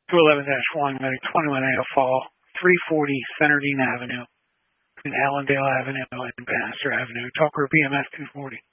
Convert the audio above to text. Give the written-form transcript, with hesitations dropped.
211-1, Medic 21A Fall, 340 Centerdine Avenue, between Allendale Avenue and Bannister Avenue. Talker BMS 240.